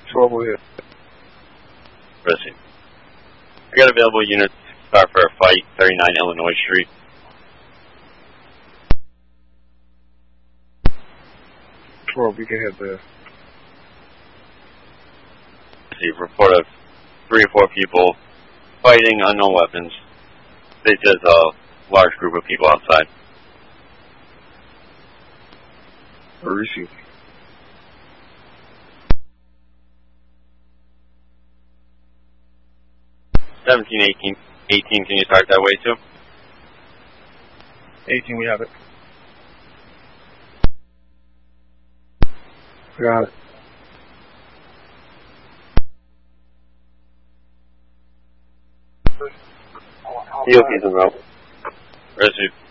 12 hit. Proceed. I got available units start for a fight, 39 Illinois Street. 12, you can head there. See, report of 3 or 4 people fighting unknown weapons. There's a large group of people outside. Receive. 17, 18, can you start that way too? 18, we have it. Got it. EOP's en route. Receive.